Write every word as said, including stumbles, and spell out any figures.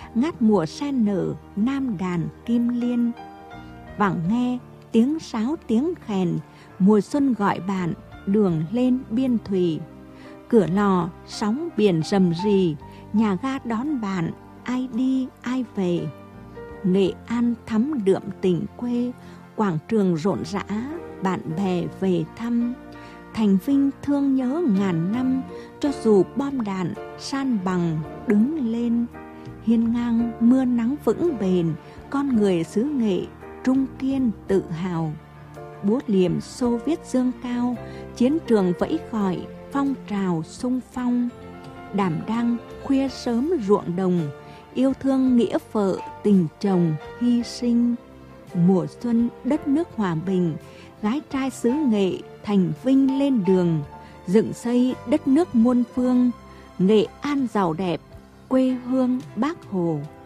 ngát mùa sen nở nam đàn kim liên. Vẳng nghe tiếng sáo tiếng khèn, mùa xuân gọi bạn đường lên biên thủy. Cửa lò sóng biển rầm rì, nhà ga đón bạn ai đi ai về. Nghệ An thắm đượm tình quê, quảng trường rộn rã bạn bè về thăm. Thành Vinh thương nhớ ngàn năm, cho dù bom đạn san bằng đứng lên. Hiên ngang mưa nắng vững bền, con người xứ Nghệ trung kiên tự hào. Búa liềm Xô Viết dương cao, chiến trường vẫy gọi phong trào xung phong. Đảm đang khuya sớm ruộng đồng, yêu thương nghĩa vợ tình chồng hy sinh. Mùa xuân đất nước hòa bình, gái trai xứ Nghệ Thành Vinh lên đường, dựng xây đất nước muôn phương. Nghệ An giàu đẹp, quê hương Bác Hồ.